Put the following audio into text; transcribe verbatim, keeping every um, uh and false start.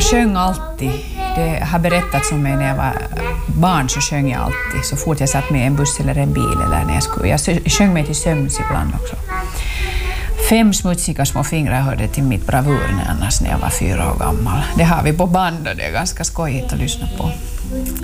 sjöng alltid. Det har berättats om mig när jag var barn, så sjöng jag alltid. Så fort jag satt med i en buss eller en bil eller när jag skulle. Jag sjöng mig till sömns ibland också. Fem smutsiga små fingrar hörde till mitt bravur annars när jag var fyra år gammal. Det har vi på band och det är ganska skojigt att lyssna på.